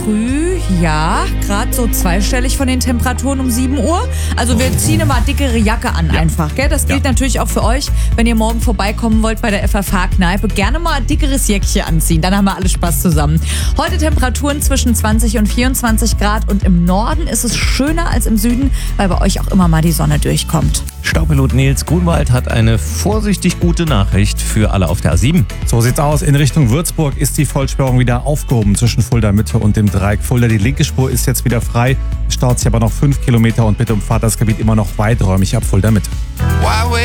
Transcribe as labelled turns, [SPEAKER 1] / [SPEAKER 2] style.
[SPEAKER 1] früh, ja, gerade so zweistellig von den Temperaturen um 7 Uhr. Also wir ziehen immer dickere Jacke an einfach, gell? Das gilt natürlich auch für euch, wenn ihr morgen vorbeikommen wollt bei der FFH-Kneipe. Gerne mal ein dickeres Jäckchen anziehen, dann haben wir alle Spaß zusammen. Heute Temperaturen zwischen 20 und 24 Grad und im Norden ist es schöner als im Süden, weil bei euch auch immer mal die Sonne durchkommt.
[SPEAKER 2] Staupilot Nils Grunwald hat eine vorsichtig gute Nachricht für alle auf der A7.
[SPEAKER 3] So sieht's aus. In Richtung Würzburg ist die Vollsperrung wieder aufgehoben zwischen Fulda Mitte und dem Dreieck Fulda. Die linke Spur ist jetzt wieder frei. Es staut sich aber noch 5 Kilometer und bitte umfahrt das Gebiet immer noch weiträumig ab Fulda Mitte.